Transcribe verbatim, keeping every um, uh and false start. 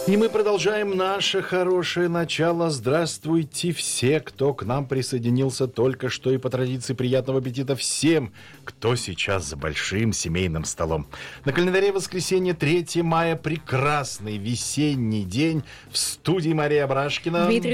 И мы продолжаем наше хорошее начало. Здравствуйте все, кто к нам присоединился только что. И по традиции приятного аппетита всем, кто сейчас за большим семейным столом. На календаре воскресенье, третьего мая, прекрасный весенний день. В студии Мария Абрашкина. Дмитрий